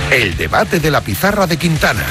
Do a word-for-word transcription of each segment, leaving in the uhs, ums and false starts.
El debate de la pizarra de Quintana.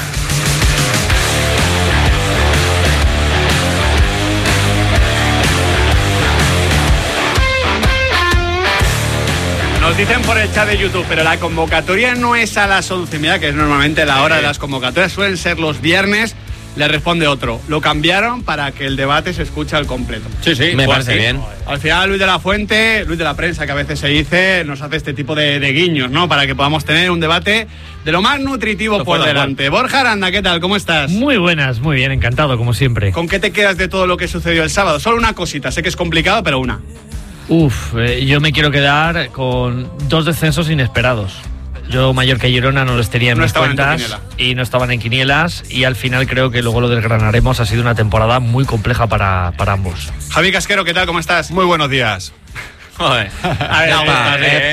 Nos dicen por el chat de YouTube, pero la convocatoria no es a las once y media, que es normalmente la hora de las convocatorias, suelen ser los viernes. Le responde otro, lo cambiaron para que el debate se escuche al completo. Sí, sí, me parece bien. Al final Luis de la Fuente, Luis de la Prensa, que a veces se dice, nos hace este tipo de, de guiños, ¿no? Para que podamos tener un debate de lo más nutritivo por delante. Borja Aranda, ¿qué tal? ¿Cómo estás? Muy buenas, muy bien, encantado, como siempre. ¿Con qué te quedas de todo lo que sucedió el sábado? Solo una cosita, sé que es complicado, pero una. Uf, eh, yo me quiero quedar con dos descensos inesperados. Yo, Mallorca y Girona, no les tenía en no mis cuentas en y no estaban en quinielas, y al final creo que luego lo desgranaremos. Ha sido una temporada muy compleja para, para ambos. Javi Casquero, ¿qué tal? ¿Cómo estás? Muy buenos días. Joder. A ver, epa,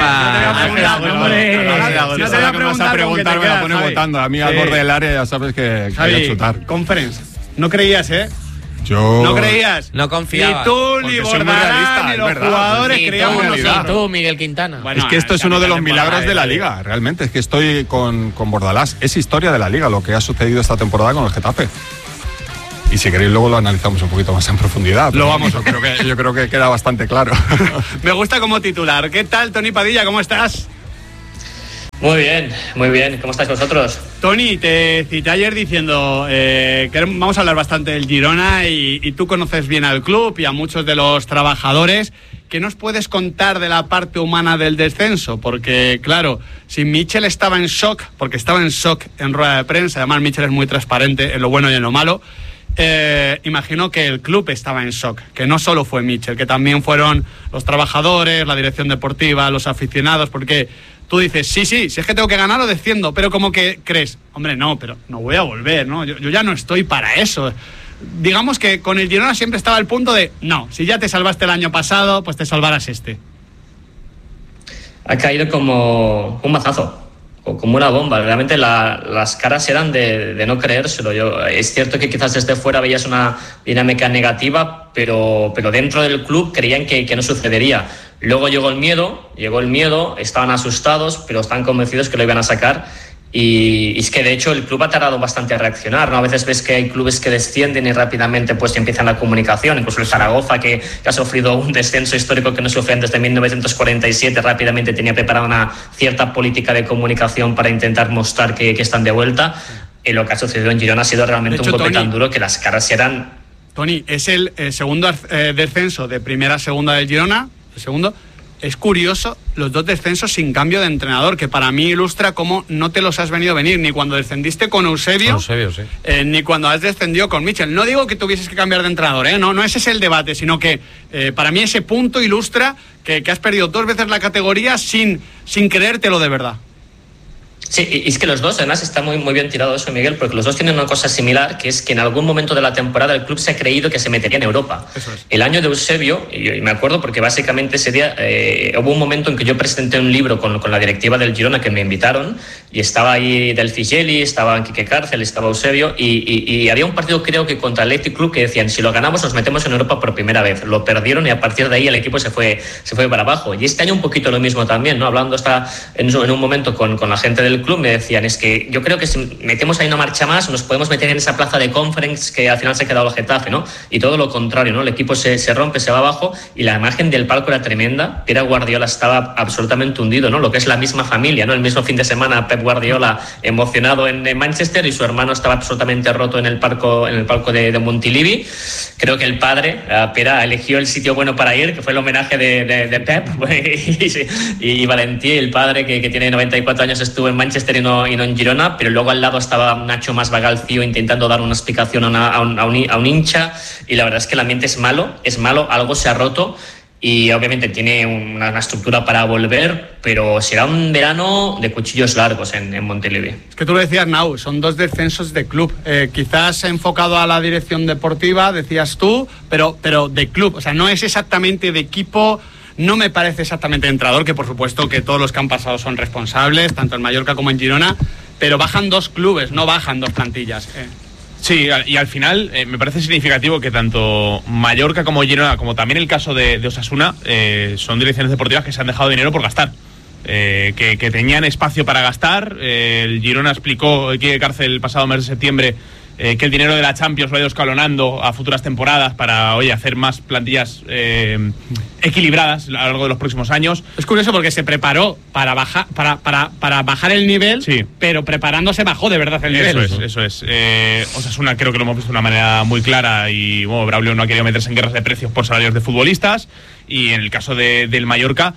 epa. No te voy a preguntar, preguntar me la pone votando. A mí al borde del área ya sabes que quería chutar. Conference. No creías, ¿eh? Yo... ¿No creías? No confiaba. Ni tú, ni Bordalás, ni los verdad, jugadores ni creíamos tú, nosotros. Ni tú, Miguel Quintana. Bueno, es que esto es uno de los milagros de la Liga, realmente. Es que estoy con, con Bordalás. Es historia de la Liga lo que ha sucedido esta temporada con el Getafe. Y si queréis luego lo analizamos un poquito más en profundidad. Lo vamos, yo creo que, yo creo que queda bastante claro. Me gusta como titular. ¿Qué tal, Tony Padilla? ¿Cómo estás? Muy bien, muy bien. ¿Cómo estáis vosotros? Tony, te cité ayer diciendo eh, que vamos a hablar bastante del Girona y, y tú conoces bien al club y a muchos de los trabajadores. ¿Qué nos puedes contar de la parte humana del descenso? Porque, claro, si Mitchell estaba en shock, porque estaba en shock en rueda de prensa, además Mitchell es muy transparente en lo bueno y en lo malo, eh, imagino que el club estaba en shock, que no solo fue Mitchell, que también fueron los trabajadores, la dirección deportiva, los aficionados, porque... Tú dices, sí, sí, si es que tengo que ganar o desciendo, pero como que crees, hombre, no, pero no voy a volver, ¿no? Yo, yo ya no estoy para eso. Digamos que con el Girona siempre estaba el punto de, no, si ya te salvaste el año pasado, pues te salvarás este. Ha caído como un mazazo, como una bomba. Realmente la, las caras eran de, de no creérselo. Yo, es cierto que quizás desde fuera veías una dinámica negativa, pero, pero dentro del club creían que, que no sucedería. Luego llegó el miedo, llegó el miedo, estaban asustados, pero están convencidos que lo iban a sacar. Y, y es que de hecho el club ha tardado bastante a reaccionar, ¿no? A veces ves que hay clubes que descienden y rápidamente pues empiezan la comunicación, incluso el Zaragoza, que, que ha sufrido un descenso histórico que no sufrían desde mil novecientos cuarenta y siete, rápidamente tenía preparada una cierta política de comunicación para intentar mostrar que, que están de vuelta. Y lo que ha sucedido en Girona ha sido realmente hecho, un golpe Tony, tan duro que las caras eran... Tony, es el eh, segundo eh, descenso de primera a segunda del Girona, el segundo... Es curioso los dos descensos sin cambio de entrenador, que para mí ilustra cómo no te los has venido a venir, ni cuando descendiste con Eusebio, con Eusebio sí. eh, ni cuando has descendido con Mitchell. No digo que tuvieses que cambiar de entrenador, ¿eh? no, no ese es el debate, sino que eh, para mí ese punto ilustra que, que has perdido dos veces la categoría sin, sin creértelo de verdad. Sí, y es que los dos, además, está muy, muy bien tirado eso, Miguel, porque los dos tienen una cosa similar, que es que en algún momento de la temporada el club se ha creído que se metería en Europa. Eso es. El año de Eusebio, y, y me acuerdo porque básicamente ese día eh, hubo un momento en que yo presenté un libro con, con la directiva del Girona, que me invitaron, y estaba ahí Del Figeli, estaba Quique Cárcel, estaba Eusebio, y, y, y había un partido, creo que contra el Athletic Club, que decían, si lo ganamos nos metemos en Europa por primera vez. Lo perdieron y a partir de ahí el equipo se fue, se fue para abajo. Y este año un poquito lo mismo también, ¿no? Hablando hasta en, en un momento con, con la gente del club, me decían, es que yo creo que si metemos ahí una marcha más nos podemos meter en esa plaza de Conference que al final se ha quedado el Getafe, ¿no? Y todo lo contrario, ¿no? El equipo se, se rompe, se va abajo y la imagen del palco era tremenda. Pep Guardiola estaba absolutamente hundido, ¿no? Lo que es la misma familia, ¿no? El mismo fin de semana Pep Guardiola emocionado en, en Manchester y su hermano estaba absolutamente roto en el palco, en el palco de, de Montilivi. Creo que el padre, Pera, eligió el sitio bueno para ir, que fue el homenaje de, de, de Pep. y, y Valentí, el padre que, que tiene noventa y cuatro años, estuvo en Manchester y no, y no en Girona, pero luego al lado estaba Nacho Masvagalcio intentando dar una explicación a, una, a, un, a, un, a un hincha, y la verdad es que el ambiente es malo, es malo, algo se ha roto y obviamente tiene una, una estructura para volver, pero será un verano de cuchillos largos en, en Montilivi. Es que tú lo decías, Nau, son dos descensos de club, eh, quizás enfocado a la dirección deportiva, decías tú, pero, pero de club, o sea, no es exactamente de equipo. No me parece exactamente entrenador, que por supuesto que todos los que han pasado son responsables, tanto en Mallorca como en Girona, pero bajan dos clubes, no bajan dos plantillas. Eh. Sí, y al final eh, me parece significativo que tanto Mallorca como Girona, como también el caso de, de Osasuna, eh, son direcciones deportivas que se han dejado dinero por gastar. eh, que, que tenían espacio para gastar. Eh, el Girona explicó Quique Cárcel el pasado mes de septiembre eh, que el dinero de la Champions lo ha ido escalonando a futuras temporadas para, oye, hacer más plantillas eh, equilibradas a lo largo de los próximos años. Es curioso porque se preparó para bajar para, para, para bajar el nivel, sí, pero preparándose bajó de verdad el nivel. Eso es, eso es. Eh, Osasuna creo que lo hemos visto de una manera muy clara y bueno, Braulio no ha querido meterse en guerras de precios por salarios de futbolistas, y en el caso de, del Mallorca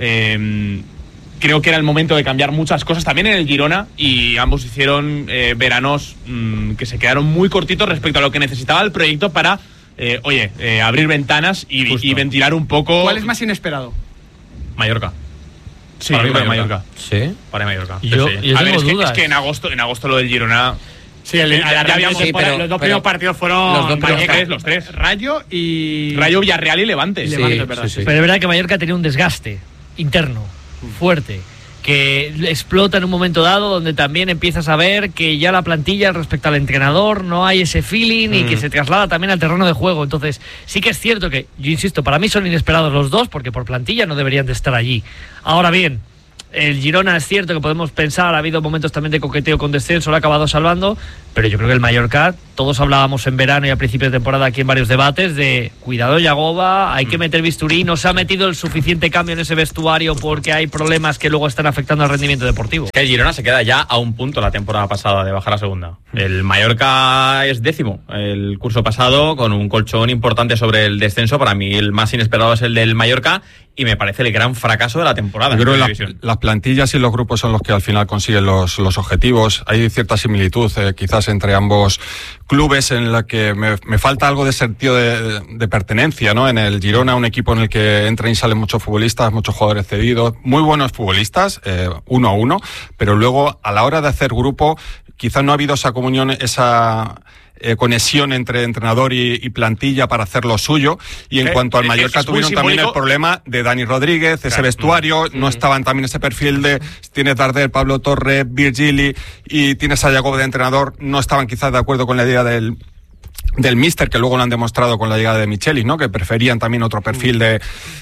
eh, creo que era el momento de cambiar muchas cosas también en el Girona, y ambos hicieron eh, veranos mmm, que se quedaron muy cortitos respecto a lo que necesitaba el proyecto para, eh, oye, eh, abrir ventanas y, y ventilar un poco. ¿Cuál es más inesperado? Mallorca. Sí, para mí Mallorca. Mallorca. Sí. Para Mallorca. Yo, sí. yo A ver, tengo es que, dudas. es que en agosto, en agosto lo del Girona. Sí, el, ya, ya habíamos, sí, pero, los dos pero, primeros partidos fueron los dos Mallorca, tres, los tres. Rayo y Rayo, Villarreal y Levante. y Sí, Levante, es verdad. sí, sí. Pero es verdad que Mallorca tenía un desgaste interno fuerte, que explota en un momento dado donde también empiezas a ver que ya la plantilla respecto al entrenador no hay ese feeling, mm. y que se traslada también al terreno de juego. Entonces sí que es cierto que, yo insisto, para mí son inesperados los dos porque por plantilla no deberían de estar allí. Ahora bien, el Girona es cierto que podemos pensar, ha habido momentos también de coqueteo con descenso, lo ha acabado salvando, pero yo creo que el Mallorca, todos hablábamos en verano y a principios de temporada aquí en varios debates de cuidado Yagoba, hay que meter bisturí, no se ha metido el suficiente cambio en ese vestuario porque hay problemas que luego están afectando al rendimiento deportivo. Es que el Girona se queda ya a un punto la temporada pasada de bajar a segunda. El Mallorca es décimo el curso pasado con un colchón importante sobre el descenso. Para mí el más inesperado es el del Mallorca y me parece el gran fracaso de la temporada. Yo creo que la, la, las plantillas y los grupos son los que al final consiguen los, los objetivos. Hay cierta similitud eh, quizás entre ambos clubes en la que me, me falta algo de sentido de, de pertenencia, ¿no? En el Girona, un equipo en el que entran y salen muchos futbolistas, muchos jugadores cedidos, muy buenos futbolistas, eh, uno a uno, pero luego a la hora de hacer grupo quizás no ha habido esa comunión, esa eh, conexión entre entrenador y, y plantilla para hacer lo suyo. Y en eh, cuanto al eh, Mallorca tuvieron también el problema de Dani Rodríguez, claro, ese vestuario, mm, no mm. estaban también ese perfil de, tienes Darder, Pablo Torre, Virgili y tienes a Yagoba de entrenador, no estaban quizás de acuerdo con la idea del del míster, que luego lo han demostrado con la llegada de Michelis, ¿no? Que preferían también otro perfil de,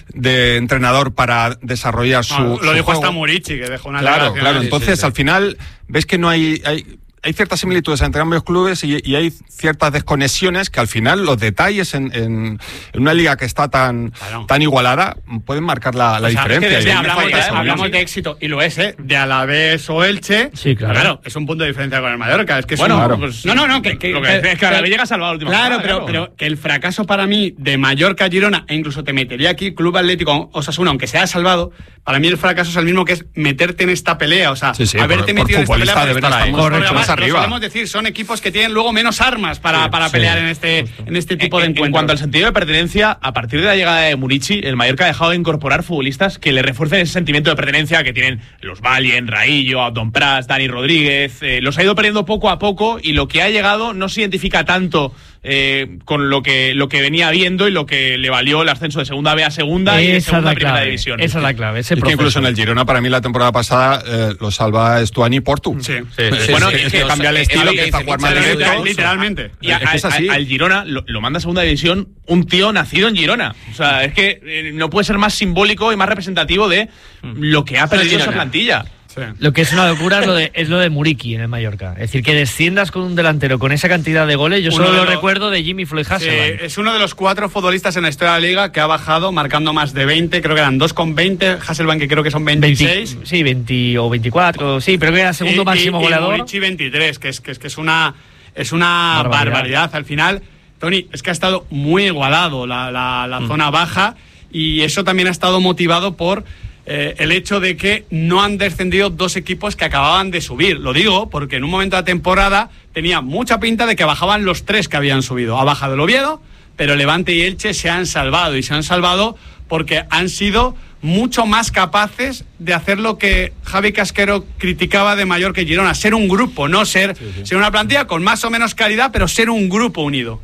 de entrenador para desarrollar su, no, lo su dijo juego. hasta Murici, que dejó una Claro, claro, sí, entonces sí, sí. al final ves que no hay... hay Hay ciertas similitudes entre ambos clubes y, y hay ciertas desconexiones que al final los detalles en, en, en una liga que está tan, claro, tan igualada pueden marcar la, la o sea, diferencia. Es que desde hablamos, de, hablamos de éxito y lo es, ¿eh? De Alavés o Elche. Sí, claro. Claro, es un punto de diferencia con el Mallorca. Es que bueno, un, claro. pues, no, no, no. Que, que, lo que que, es que Alavés llega a salvar la última Claro, jugada, pero, claro, pero que el fracaso para mí de Mallorca, Girona, e incluso te metería aquí Club Atlético Osasuna, aunque sea salvado, para mí el fracaso es el mismo que es meterte en esta pelea. O sea, sí, sí, haberte por, metido por en esta pelea. Debería estar muy correcto, más arriba. Podemos decir, son equipos que tienen luego menos armas para, sí, para pelear sí, en este justo. en este tipo en, de encuentros. En cuanto al sentido de pertenencia, a partir de la llegada de Murici, el Mallorca ha dejado de incorporar futbolistas que le refuercen ese sentimiento de pertenencia que tienen los Valien, Raillo, Abdon Pras, Dani Rodríguez. Eh, los ha ido perdiendo poco a poco y lo que ha llegado no se identifica tanto eh, con lo que, lo que venía viendo y lo que le valió el ascenso de segunda B a segunda y de segunda a primera división. Esa es la clave. Ese es que incluso en el Girona, para mí, la temporada pasada eh, lo salva Stuani y Portu. Sí. Sí, sí, bueno, sí, es que que cambia el estilo, que empieza a jugar más directo. Literalmente. Y a, es así. A, al Girona lo, lo manda a segunda división un tío nacido en Girona. O sea, es que eh, no puede ser más simbólico y más representativo de lo que ha perdido esa plantilla. Sí. Lo que es una locura es lo de, es lo de Muriqui en el Mallorca. Es decir, que desciendas con un delantero con esa cantidad de goles. Yo uno solo lo los, recuerdo de Jimmy Floyd Hasselbaink. Sí, es uno de los cuatro futbolistas en la historia de la liga que ha bajado marcando más de veinte. Creo que eran dos con veinte. Hasselbaink, que creo que son veintiséis. veinte, sí, veinte o veinticuatro. Sí, pero que era el segundo y, máximo y, goleador. Y Murici veintitrés, que es, que es, que es una, es una barbaridad. barbaridad. Al final, Tony, es que ha estado muy igualado la, la, la mm. zona baja y eso también ha estado motivado por... Eh, el hecho de que no han descendido dos equipos que acababan de subir. Lo digo porque en un momento de la temporada tenía mucha pinta de que bajaban los tres que habían subido. Ha bajado el Oviedo, pero Levante y Elche se han salvado, y se han salvado porque han sido mucho más capaces de hacer lo que Javi Casquero criticaba de Mallorca y Girona, ser un grupo, no ser, sí, sí. ser una plantilla con más o menos calidad, pero ser un grupo unido.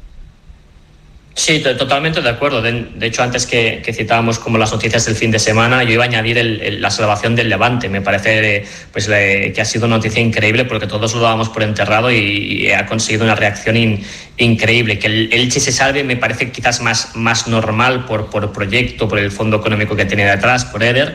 Sí, totalmente de acuerdo. De, de hecho, antes que, que citábamos como las noticias del fin de semana, yo iba a añadir el, el, la salvación del Levante. Me parece pues, le, que ha sido una noticia increíble porque todos lo dábamos por enterrado y, y ha conseguido una reacción in, increíble. Que el Elche se salve me parece quizás más, más normal por, por proyecto, por el fondo económico que tiene detrás, por Eder.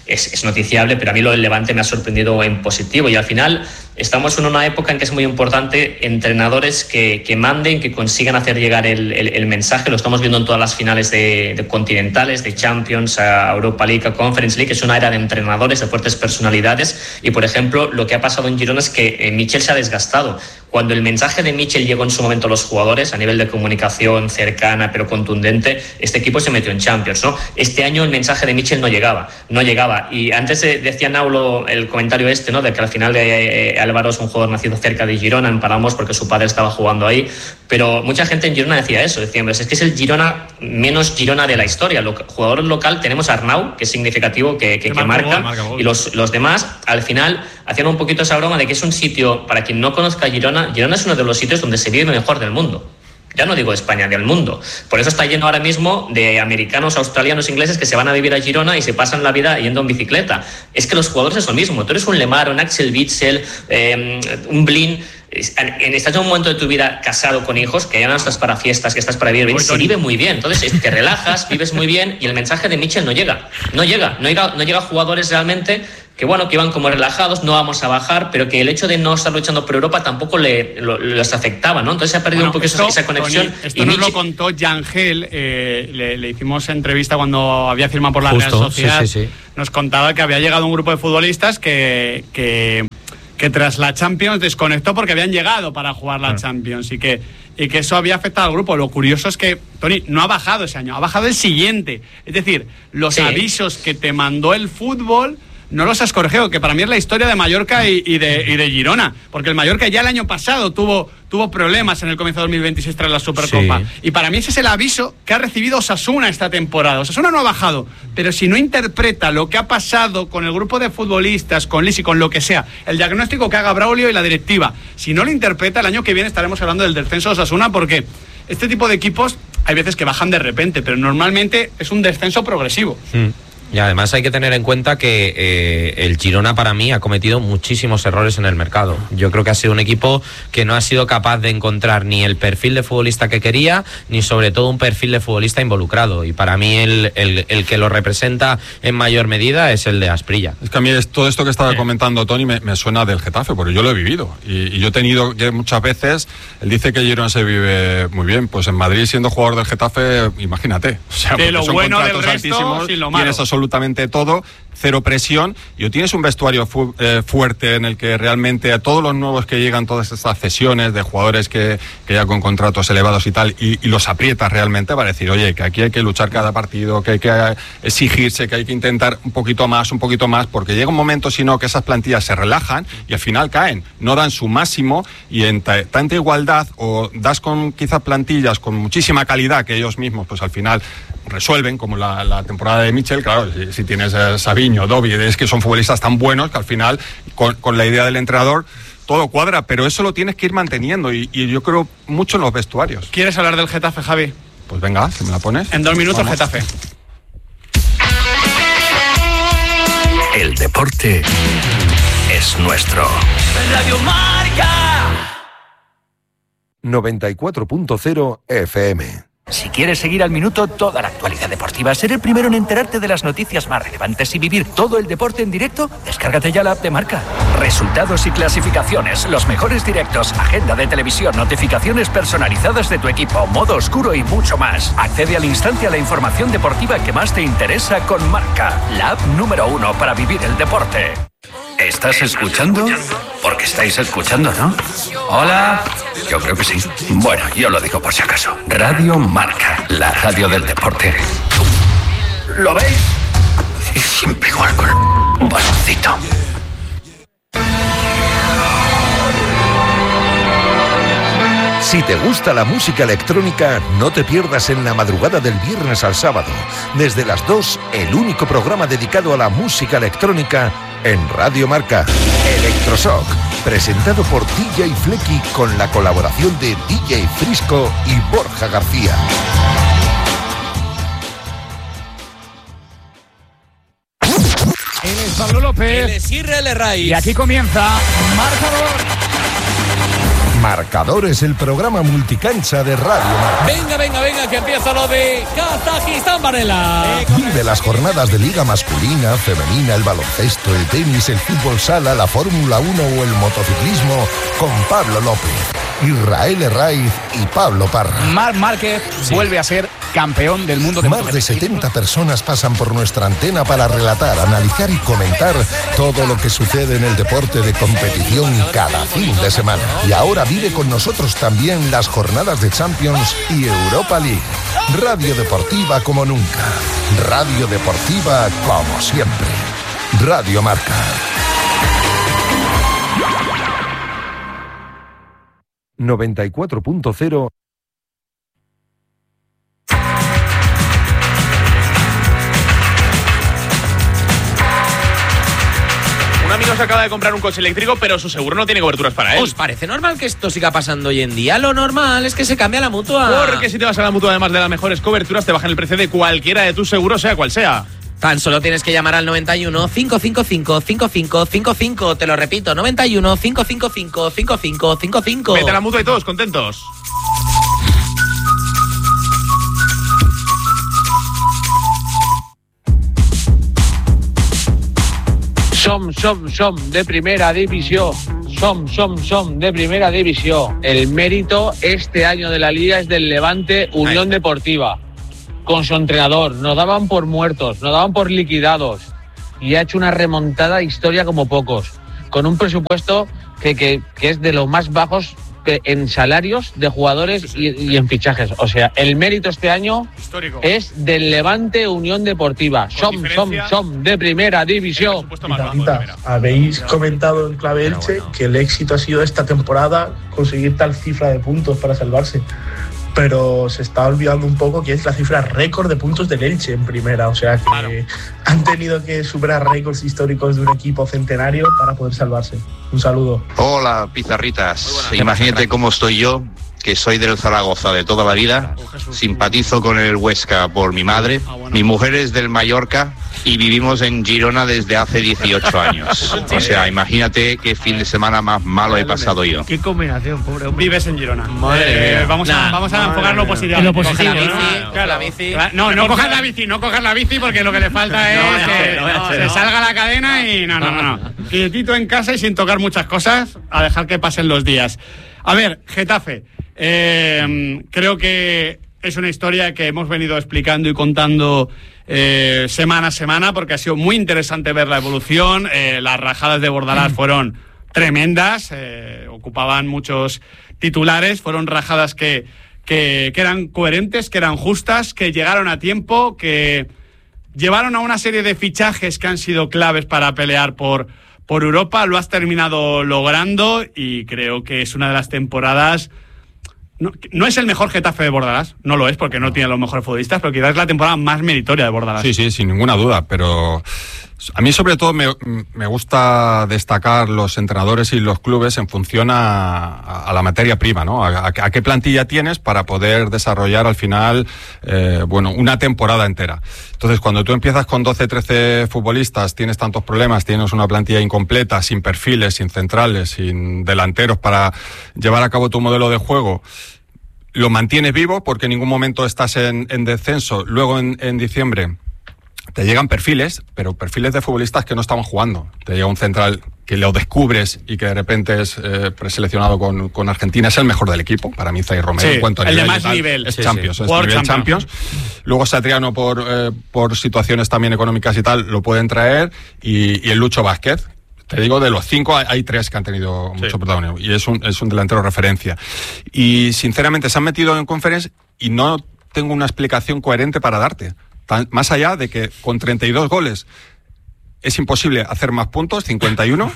es, es noticiable, pero a mí lo del Levante me ha sorprendido en positivo. Y al final estamos en una época en que es muy importante entrenadores que, que manden, que consigan hacer llegar el, el, el mensaje. Lo estamos viendo en todas las finales de, de continentales, de Champions, a Europa League, a Conference League. Es una era de entrenadores, de fuertes personalidades. Y, por ejemplo, lo que ha pasado en Girona es que eh, Michel se ha desgastado. Cuando el mensaje de Michel llegó en su momento a los jugadores, a nivel de comunicación cercana pero contundente, este equipo se metió en Champions, ¿no? Este año el mensaje de Michel no llegaba, no llegaba. Y antes de, decía Naulo el comentario este, ¿no? De que al final eh, Álvaro es un jugador nacido cerca de Girona, en Palamos, porque su padre estaba jugando ahí. Pero mucha gente en Girona decía eso, decían, es que es el Girona menos Girona de la historia. Lo, jugador local tenemos a Arnau, que es significativo, que, que, que, que marca, marca gol. Y los, los demás, al final, hacían un poquito esa broma de que es un sitio, para quien no conozca Girona, Girona es uno de los sitios donde se vive mejor del mundo. Ya no digo de España, del mundo. Por eso está lleno ahora mismo de americanos, australianos, ingleses que se van a vivir a Girona y se pasan la vida yendo en bicicleta. Es que los jugadores es lo mismo. Tú eres un Lemar, un Axel Witsel, eh, un Blin. Estás en un momento de tu vida casado con hijos, que ya no estás para fiestas, que estás para vivir bien, se vive muy bien. Entonces te relajas, vives muy bien y el mensaje de Michel no llega. No llega, no llega, no llega a jugadores realmente que bueno, que iban como relajados, no vamos a bajar, pero que el hecho de no estar luchando por Europa tampoco le, lo, les afectaba, ¿no? Entonces se ha perdido bueno, un poco esto, esa, esa conexión. Tony, esto y nos Michel... lo contó Yangel, eh, le, le hicimos entrevista cuando había firmado por la Justo, Real Sociedad. Sí, sí, sí. Nos contaba que había llegado un grupo de futbolistas que... que que tras la Champions desconectó porque habían llegado para jugar la Champions y que, y que eso había afectado al grupo. Lo curioso es que, Tony, no ha bajado ese año, ha bajado el siguiente. Es decir, los sí. avisos que te mandó el fútbol no los has corregido, que para mí es la historia de Mallorca y, y, de, y de Girona, porque el Mallorca ya el año pasado tuvo, tuvo problemas en el comienzo de dos mil veintiséis tras la Supercopa, sí. y para mí ese es el aviso que ha recibido Osasuna esta temporada. Osasuna no ha bajado, pero si no interpreta lo que ha pasado con el grupo de futbolistas, con Lisi, con lo que sea, el diagnóstico que haga Braulio y la directiva, si no lo interpreta, el año que viene estaremos hablando del descenso de Osasuna, porque este tipo de equipos hay veces que bajan de repente, pero normalmente es un descenso progresivo. Mm. Y además hay que tener en cuenta que eh, el Girona para mí ha cometido muchísimos errores en el mercado. Yo creo que ha sido un equipo que no ha sido capaz de encontrar ni el perfil de futbolista que quería, ni sobre todo un perfil de futbolista involucrado. Y para mí el, el, el que lo representa en mayor medida es el de Asprilla. Es que a mí es, todo esto que estaba comentando Tony me, me suena del Getafe, porque yo lo he vivido. Y, y yo he tenido que muchas veces, él dice que Girona se vive muy bien, pues en Madrid siendo jugador del Getafe, imagínate. O sea, de lo bueno del resto, sin lo malo. Tienes absolutamente todo, cero presión, y o tienes un vestuario fu- eh, fuerte en el que realmente a todos los nuevos que llegan, todas estas cesiones de jugadores que, que ya con contratos elevados y tal, y, y los aprietas realmente para decir, oye, que aquí hay que luchar cada partido, que hay que exigirse, que hay que intentar un poquito más, un poquito más, porque llega un momento, si no, que esas plantillas se relajan y al final caen, no dan su máximo, y en t- tanta igualdad, o das con quizás plantillas con muchísima calidad que ellos mismos, pues al final resuelven, como la, la temporada de Michel. Claro, si, si tienes eh, Sabiño, Dovi, es que son futbolistas tan buenos que al final, con, con la idea del entrenador, todo cuadra, pero eso lo tienes que ir manteniendo, y, y yo creo mucho en los vestuarios. ¿Quieres hablar del Getafe, Javi? Pues venga, si me la pones. En dos minutos, Vamos. Getafe. El deporte es nuestro. Radio Marca noventa y cuatro punto cero F M. Si quieres seguir al minuto toda la actualidad deportiva, ser el primero en enterarte de las noticias más relevantes y vivir todo el deporte en directo, descárgate ya la app de Marca. Resultados y clasificaciones, los mejores directos, agenda de televisión, notificaciones personalizadas de tu equipo, modo oscuro y mucho más. Accede al instante a la información deportiva que más te interesa con Marca, la app número uno para vivir el deporte. ¿Estás escuchando? Porque estáis escuchando, ¿no? Hola. Yo creo que sí. Bueno, yo lo digo por si acaso. Radio Marca, la radio del deporte. ¿Lo veis? Siempre igual con un baloncito. Si te gusta la música electrónica, no te pierdas en la madrugada del viernes al sábado, desde las dos, el único programa dedicado a la música electrónica en Radio Marca. Electroshock, presentado por D J Flecky con la colaboración de D J Frisco y Borja García. Él es Pablo López. Él es Israel Herraiz. Y aquí comienza Marcador. Marcadores, el programa multicancha de Radio Marca. Venga, venga, venga, que empieza lo de Kazajistán, Varela. Vive las jornadas de liga masculina, femenina, el baloncesto, el tenis, el fútbol sala, la Fórmula uno o el motociclismo con Pablo López, Israel Herraiz y Pablo Parra. Marc Márquez sí. vuelve a ser campeón del mundo de Más de setenta personas pasan por nuestra antena para relatar, analizar y comentar todo lo que sucede en el deporte de competición cada fin de semana. Y ahora vive con nosotros también las jornadas de Champions y Europa League. Radio Deportiva como nunca. Radio Deportiva como siempre. Radio Marca. noventa y cuatro punto cero. Un amigo se acaba de comprar un coche eléctrico, pero su seguro no tiene coberturas para él. ¿Os parece normal que esto siga pasando hoy en día? Lo normal es que se cambie a la mutua. Porque si te vas a la mutua, además de las mejores coberturas, te bajan el precio de cualquiera de tus seguros, sea cual sea. Tan solo tienes que llamar al noventa y uno, cinco cinco cinco, cinco cinco cinco cinco. Te lo repito, noventa y uno, cinco cinco cinco, cinco cinco cinco cinco. Vete a la mutua y todos contentos. Som, som, som de primera división. Som, som, som de primera división. El mérito este año de la Liga es del Levante Unión Ay. Deportiva. Con su entrenador, nos daban por muertos, nos daban por liquidados y ha hecho una remontada histórica como pocos, con un presupuesto que, que, que es de los más bajos en salarios de jugadores sí, sí. Y, y en fichajes. O sea, el mérito este año histórico es del Levante Unión Deportiva. Som, som, som de primera división. Habéis comentado en Clave Elche bueno. que el éxito ha sido esta temporada conseguir tal cifra de puntos para salvarse. Pero se está olvidando un poco que es la cifra récord de puntos del Elche en primera. O sea que claro. han tenido que superar récords históricos de un equipo centenario para poder salvarse. Un saludo. Hola, pizarritas. Imagínate cómo estoy yo, que soy del Zaragoza de toda la vida. Simpatizo con el Huesca por mi madre. Mi mujer es del Mallorca y vivimos en Girona desde hace dieciocho años. O sea, imagínate qué fin de semana más malo he pasado yo. Qué combinación, pobre hombre. Vives en Girona. Madre eh, vamos a, nah, vamos a enfocarlo positivo. En lo positivo, la bici, ¿no? Claro. la bici. No, no cojas la bici, no cojas la bici porque lo que le falta es no, no, que no, no, se no. salga la cadena y no, no, no. no. Quietito en casa y sin tocar muchas cosas, a dejar que pasen los días. A ver, Getafe, eh, creo que es una historia que hemos venido explicando y contando eh, semana a semana porque ha sido muy interesante ver la evolución. Eh, las rajadas de Bordalás fueron tremendas, eh, ocupaban muchos titulares, fueron rajadas que, que, que eran coherentes, que eran justas, que llegaron a tiempo, que llevaron a una serie de fichajes que han sido claves para pelear por, por Europa. Lo has terminado logrando y creo que es una de las temporadas... No, no es el mejor Getafe de Bordalás, no lo es porque no tiene los mejores futbolistas, pero quizás es la temporada más meritoria de Bordalás. Sí, sí, sin ninguna duda, pero a mí sobre todo me, me gusta destacar los entrenadores y los clubes en función a, a la materia prima, ¿no? A, a, a qué plantilla tienes para poder desarrollar al final, eh, bueno, una temporada entera. Entonces, cuando tú empiezas con doce, trece futbolistas, tienes tantos problemas, tienes una plantilla incompleta, sin perfiles, sin centrales, sin delanteros para llevar a cabo tu modelo de juego, lo mantienes vivo porque en ningún momento estás en, en descenso. Luego en, en diciembre te llegan perfiles, pero perfiles de futbolistas que no estaban jugando. Te llega un central que lo descubres y que de repente es eh, preseleccionado con, con Argentina, es el mejor del equipo. Para mí Zaire Romero, sí, en cuanto a el nivel, de más tal, nivel. es Sí, Champions, sí. es World nivel Champions. Champions. Luego Satriano por, eh, por situaciones también económicas y tal, lo pueden traer. Y, y el Lucho Vázquez. Te digo, de los cinco hay, hay tres que han tenido sí. mucho protagonismo y es un, es un delantero referencia. Y sinceramente se han metido en Conference y no tengo una explicación coherente para darte. Tan, más allá de que con treinta y dos goles es imposible hacer más puntos, cincuenta y uno,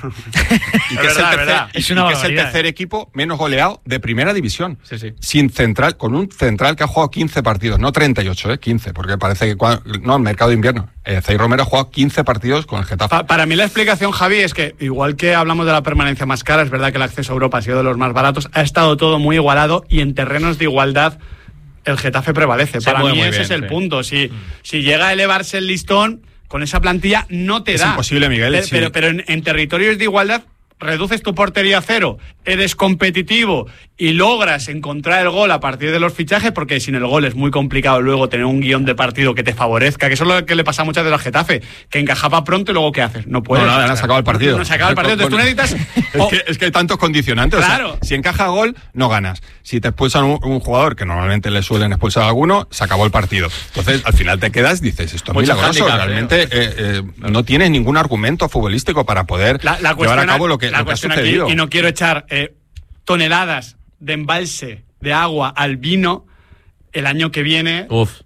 y que es, es, verdad, el, tercer, y, es, y que es el tercer equipo menos goleado de primera división. Sí, sí. Sin central, con un central que ha jugado quince partidos, no treinta y ocho, eh, quince, porque parece que cuando, no, el mercado de invierno. Eh, Zaire Romero ha jugado quince partidos con el Getafe. Pa para mí la explicación, Javi, es que igual que hablamos de la permanencia más cara, es verdad que el acceso a Europa ha sido de los más baratos, ha estado todo muy igualado y en terrenos de igualdad el Getafe prevalece. Se para mí ese bien, es el sí. punto. Si, mm. si llega a elevarse el listón, con esa plantilla no te es da. Es imposible, Miguel. Pero, sí. pero, pero en, en territorios de igualdad reduces tu portería a cero, eres competitivo y logras encontrar el gol a partir de los fichajes, porque sin el gol es muy complicado luego tener un guión de partido que te favorezca, que eso es lo que le pasa a muchas de las Getafe, que encajaba pronto y luego ¿qué haces? No puedes. No, no, no, se acaba el partido. No, no se acaba el partido, entonces tú necesitas... es, que, es que hay tantos condicionantes. Claro. O sea, si encaja gol, no ganas. Si te expulsan un, un jugador, que normalmente le suelen expulsar a alguno, se acabó el partido. Entonces, al final te quedas, dices, esto es Mucho milagroso. handicap, Realmente eh. eh, eh, no tienes ningún argumento futbolístico para poder la, la llevar a cabo lo que, la lo que ha cuestión sucedido. Aquí, y no quiero echar eh, toneladas de embalse de agua al vino el año que viene.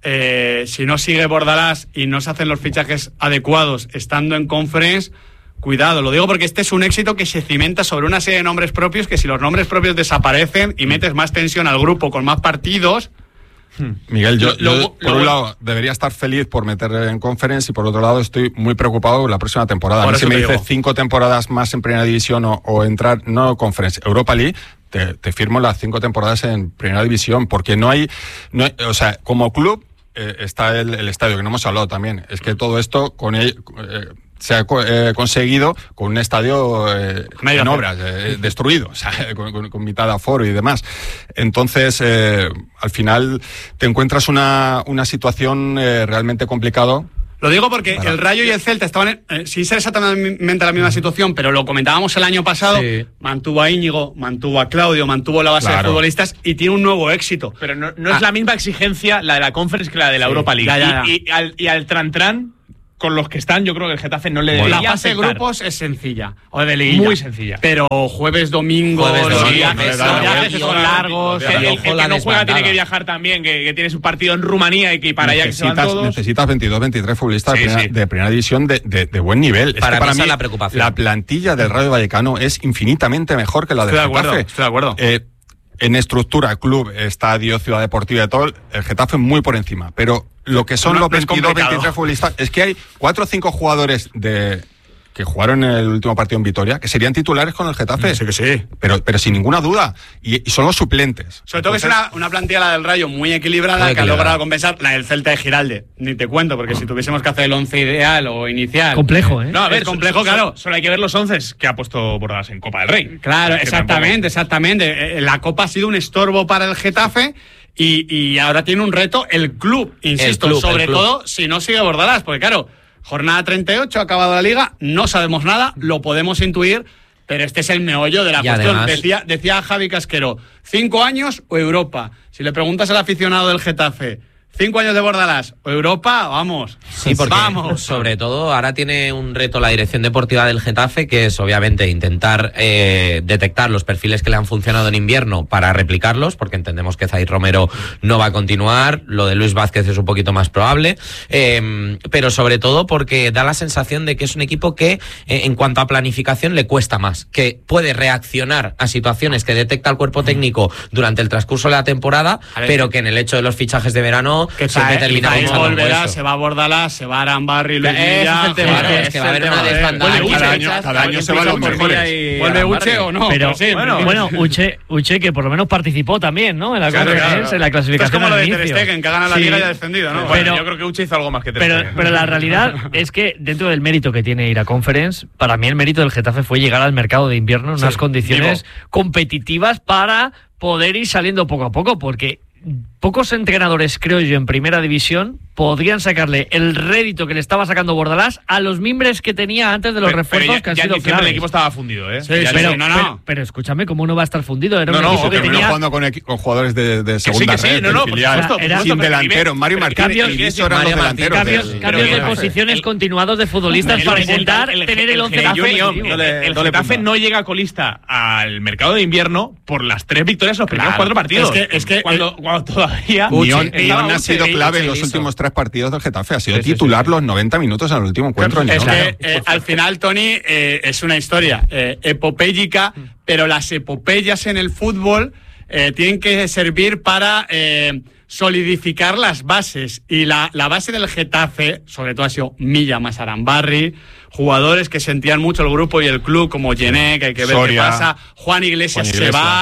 Eh, si no sigue Bordalás y no se hacen los fichajes adecuados estando en Conference, cuidado, lo digo porque este es un éxito que se cimenta sobre una serie de nombres propios, que si los nombres propios desaparecen y metes más tensión al grupo con más partidos... Miguel, yo, Lo- yo, lo- por lo- un lado debería estar feliz por meter en Conference y por otro lado estoy muy preocupado por la próxima temporada. A Por mí si eso me te dices digo. cinco temporadas más en Primera División o, o entrar, no Conference, Europa League, te, te firmo las cinco temporadas en Primera División, porque no hay, no hay- o sea, como club eh, está el, el estadio, que no hemos hablado también, es que todo esto con él... Eh, se ha co- eh, conseguido con un estadio eh, en obras, eh, destruido, o sea, con, con, con mitad de aforo y demás. Entonces, eh, al final te encuentras una, una situación eh, realmente complicada. Lo digo porque Para. el Rayo y el Celta estaban en, eh, sin ser exactamente la misma situación, pero lo comentábamos el año pasado, Sí. mantuvo a Íñigo, mantuvo a Claudio, mantuvo la base Claro. de futbolistas y tiene un nuevo éxito. Pero no, no Ah. es la misma exigencia la de la Conference que la de la Sí, Europa League. ya, ya, ya. Y, y al, y al Tran-Tran, con los que están, yo creo que el Getafe no le La debería fase de aceptar. grupos es sencilla, o de liguilla. Muy sencilla. Pero jueves, domingo, Jueves, los domingo, viajes, no le los da la viajes vuelta. son largos. El, el- el ojo que la no juega tiene desbandada. que viajar también, que, que tiene su partido en Rumanía y que para allá que se van necesitas, todos. necesitas veintidós, veintitrés futbolistas Sí, de, primera, sí. de primera división de, de, de buen nivel. Es Para que mí esa es la preocupación. La plantilla del Rayo Vallecano es infinitamente mejor que la del Estoy de Getafe. acuerdo, estoy de acuerdo. Eh, en estructura, club, estadio, ciudad deportiva y todo, el Getafe muy por encima. Pero lo que son No, los no es veintidós, complicado. veintitrés futbolistas, es que hay cuatro o cinco jugadores de que jugaron en el último partido en Vitoria, que serían titulares con el Getafe. Sí que sí. Pero, pero sin ninguna duda. Y, y son los suplentes. Sobre todo que es Entonces, una, una plantilla, la del Rayo, muy equilibrada, Muy que ha equilibrada. logrado compensar. La del Celta de Giralde, ni te cuento, porque si tuviésemos que hacer el once ideal o inicial... Complejo, ¿eh? No, a ver, es complejo, so- so- claro. Solo hay que ver los once que ha puesto Bordas en Copa del Rey. Claro, Que exactamente, exactamente. Eh, La Copa ha sido un estorbo para el Getafe y, y ahora tiene un reto el club, insisto, club, sobre el club. todo si no sigue Bordalás, porque claro, jornada treinta y ocho, ha acabado la liga, no sabemos nada, lo podemos intuir, pero este es el meollo de la Y cuestión. además- Decía, decía Javi Casquero, ¿cinco años o Europa? Si le preguntas al aficionado del Getafe, ¿cinco años de Bordalás o Europa? Vamos. Sí, porque Vamos. sobre todo ahora tiene un reto la dirección deportiva del Getafe, que es obviamente intentar eh, detectar los perfiles que le han funcionado en invierno para replicarlos, porque entendemos que Zaid Romero no va a continuar, lo de Luis Vázquez es un poquito más probable, eh, pero sobre todo porque da la sensación de que es un equipo que eh, en cuanto a planificación le cuesta más, que puede reaccionar a situaciones que detecta el cuerpo técnico durante el transcurso de la temporada, A ver, pero que en el hecho de los fichajes de verano Que siempre Zaid- termina Zaid echando un volverá, hueso. se va a Bordalás, se va Arambarri, Luis Ese es Villa, el tema, joder, es ese que va a haber el una tema. desbandada. Vuelve Cada Uche, año- cada año se van los Vuelve mejores. Uche, ¿Vuelve Uche o no? Pero, sí, bueno, bueno Uche, Uche, que por lo menos participó también, ¿no? En la Claro, Conference, claro. en la Esto es clasificación como lo al de Ter inicio. Stegen, que ha ganado la Sí. liga y ha descendido, ¿no? Bueno, Pero- yo creo que Uche hizo algo más que Ter Pero, Stegen. pero la realidad es que dentro del mérito que tiene ir a Conference, para mí el mérito del Getafe fue llegar al mercado de invierno en unas Sí, condiciones competitivas para poder ir saliendo poco a poco, porque pocos entrenadores, creo yo, en primera división podrían sacarle el rédito que le estaba sacando Bordalás a los mimbres que tenía antes de los Pero- refuerzos pero ya- que han ya en sido diciembre claves. el equipo estaba fundido, ¿eh? Sí, Ya sí, pero, sí, no, no. pero, pero escúchame, ¿cómo no va a estar fundido? Era No, un no, equipo que Terminó tenía jugando con, equi- con jugadores de, de sí, segunda que sí, red, no, del no, por filial, supuesto, por supuesto, sin pero delantero. Mario pero Martínez cambios- y Liso Mario eran los Martínez, delanteros. cambios, del- cambios del de Getafe. posiciones el- continuados de futbolistas El- para el- intentar el- el- tener el el once Getafe- competitivo. el- el Getafe no llega colista al mercado de invierno por las tres victorias en los primeros Claro. cuatro partidos. Es que- es que- cuando, cuando todavía Nión, estaba Nión ha Uche sido y- clave en y los Liso. últimos tres partidos del Getafe. Ha sido Sí, sí, titular sí. los noventa minutos en el último encuentro. Es Nión. que eh, al final, Tony, eh, es una historia eh, epopéyica, pero las epopeyas en el fútbol eh, tienen que servir para eh, solidificar las bases. Y la, la base del Getafe, sobre todo ha sido Milla más Arambarri, jugadores que sentían mucho el grupo y el club, como Gené, que hay que ver Soria. qué pasa. Juan Iglesias, Juan se Iglesias. va.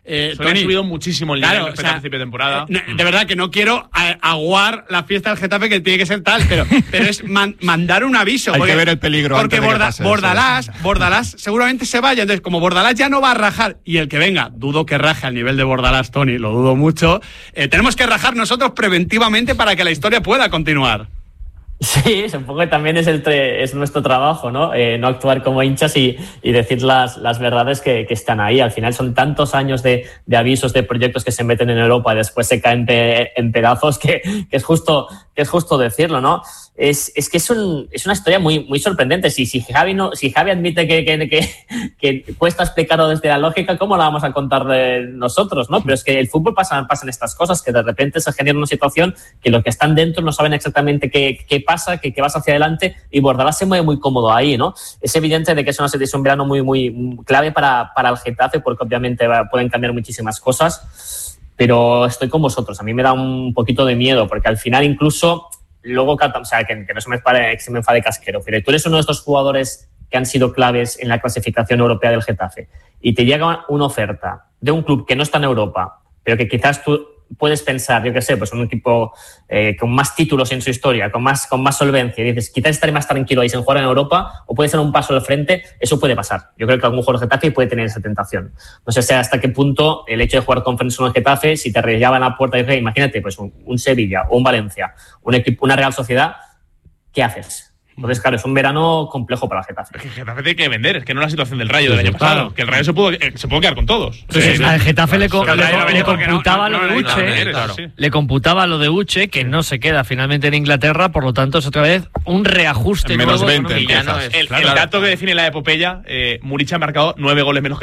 Eh, Sony ha subido muchísimo el nivel claro, respecto o sea, al principio de temporada. Eh, de verdad que no quiero aguar la fiesta del Getafe, que tiene que ser tal, pero, pero es man, mandar un aviso. Hay porque, que ver el peligro. Porque antes de Borda, que pase Bordalás, eso. Bordalás seguramente se vaya. Entonces, como Bordalás ya no va a rajar, y el que venga, dudo que raje al nivel de Bordalás, Tony, lo dudo mucho, eh, tenemos que rajar nosotros preventivamente para que la historia pueda continuar. Sí, supongo que también es, el tre- es nuestro trabajo, ¿no? Eh, no actuar como hinchas y, y decir las, las verdades que, que están ahí. Al final son tantos años de, de avisos, de proyectos que se meten en Europa y después se caen pe- en pedazos que, que, es justo, que es justo decirlo, ¿no? Es, es que es, un, es una historia muy, muy sorprendente. Si, si, Javi no, si Javi admite que, que, que, que cuesta explicarlo desde la lógica, ¿cómo la vamos a contar de nosotros, no? Pero es que el fútbol pasa, pasan estas cosas, que de repente se genera una situación que los que están dentro no saben exactamente qué, qué pasa, que, que vas hacia adelante, y Bordalás se mueve muy cómodo ahí, ¿no? Es evidente de que es, una, es un verano muy, muy clave para, para el Getafe, porque obviamente va, pueden cambiar muchísimas cosas, pero estoy con vosotros. A mí me da un poquito de miedo, porque al final incluso... Luego, o sea, que, que no se me, enfade, que se me enfade casquero, pero tú eres uno de estos jugadores que han sido claves en la clasificación europea del Getafe y te llega una oferta de un club que no está en Europa, pero que quizás tú puedes pensar, yo qué sé, pues un equipo eh, con más títulos en su historia, con más, con más solvencia, y dices, quizás estaré más tranquilo ahí sin jugar en Europa, o puede ser un paso al frente. Eso puede pasar. Yo creo que algún jugador de Getafe puede tener esa tentación. No sé hasta qué punto el hecho de jugar Conference con el Getafe, si te arrellaban la puerta de, imagínate, pues un, un Sevilla o un Valencia, un equipo, una Real Sociedad, ¿qué haces? Entonces, claro, es un verano complejo para el Getafe. Es que el Getafe tiene que vender, es que no la situación del Rayo del año pasado, claro. Que el Rayo se pudo, eh, se pudo quedar con todos. Sí, sí, sí. Al Getafe le, co- Claro, le, claro, le claro, computaba no, no, lo de no, Uche, no, no, no, claro. le computaba lo de Uche, que no se queda finalmente en Inglaterra, por lo tanto es otra vez un reajuste menos nuevo veinte económico. empiezas. El, Claro, el claro. dato que define la epopeya, eh, Muric ha marcado nueve goles menos que